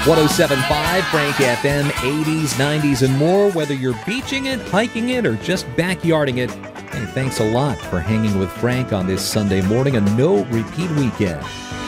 107.5 Frank FM, 80s, 90s, and more. Whether you're beaching it, hiking it, or just backyarding it, hey, thanks a lot for hanging with Frank on this Sunday morning, a no-repeat weekend.